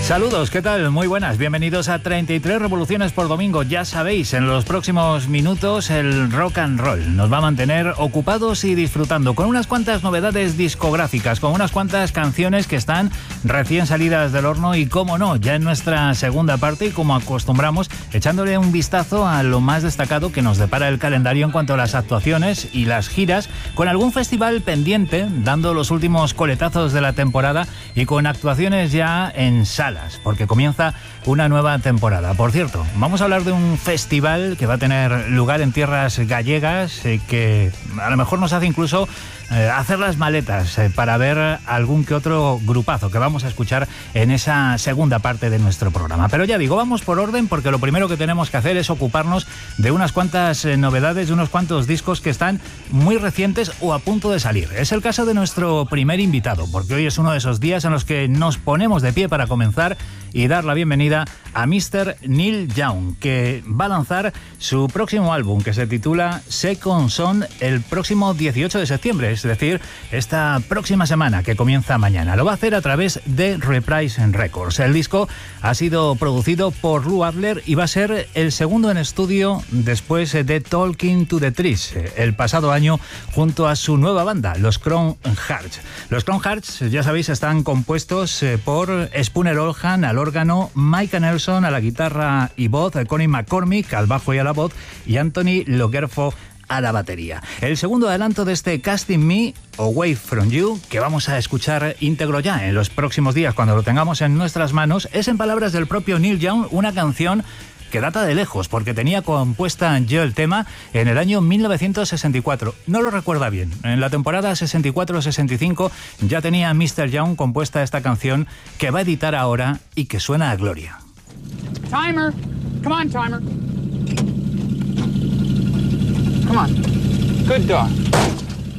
Saludos, ¿qué tal? Muy buenas, bienvenidos a 33 Revoluciones por Domingo. Ya sabéis, en los próximos minutos el rock and roll nos va a mantener ocupados y disfrutando con unas cuantas novedades discográficas, con unas cuantas canciones que están recién salidas del horno y, cómo no, ya en nuestra segunda parte y como acostumbramos, echándole un vistazo a lo más destacado que nos depara el calendario en cuanto a las actuaciones y las giras, con algún festival pendiente, dando los últimos coletazos de la temporada y con actuaciones ya en sala, porque comienza una nueva temporada. Por cierto, vamos a hablar de un festival que va a tener lugar en tierras gallegas, que a lo mejor nos hace incluso hacer las maletas para ver algún que otro grupazo que vamos a escuchar en esa segunda parte de nuestro programa. Pero ya digo, vamos por orden, porque lo primero que tenemos que hacer es ocuparnos de unas cuantas novedades, de unos cuantos discos que están muy recientes o a punto de salir. Es el caso de nuestro primer invitado, porque hoy es uno de esos días en los que nos ponemos de pie para comenzar y dar la bienvenida a Mr. Neil Young, que va a lanzar su próximo álbum, que se titula Second Son, el próximo 18 de septiembre, es decir, esta próxima semana que comienza mañana. Lo va a hacer a través de Reprise Records. El disco ha sido producido por Lou Adler y va a ser el segundo en estudio después de Talking to the Trees, el pasado año, junto a su nueva banda, los Chrome Hearts. Los Chrome Hearts, ya sabéis, están compuestos por Spooner Oldham al órgano, Micah Nelson a la guitarra y voz, Connie McCormick al bajo y a la voz y Anthony Logerfo a la batería. El segundo adelanto de este Casting Me, Away From You, que vamos a escuchar íntegro ya en los próximos días cuando lo tengamos en nuestras manos, es, en palabras del propio Neil Young, una canción que data de lejos, porque tenía compuesta yo el tema en el año 1964. No lo recuerda bien. En la temporada 64-65 ya tenía Mr. Young compuesta esta canción que va a editar ahora y que suena a gloria. Timer. Come on, timer. Come on. Good dog.